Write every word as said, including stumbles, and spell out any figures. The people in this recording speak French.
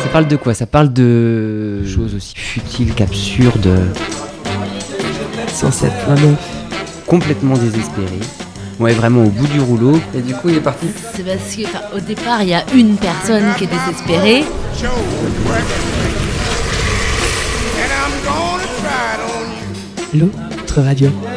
Ça parle de quoi ? Ça parle de choses aussi futiles qu'absurdes. cent sept vingt-neuf. Complètement désespéré. Ouais, vraiment au bout du rouleau. Et du coup, il est parti. C'est parce que, enfin, au départ, il y a une personne qui est désespérée. L'autre radio.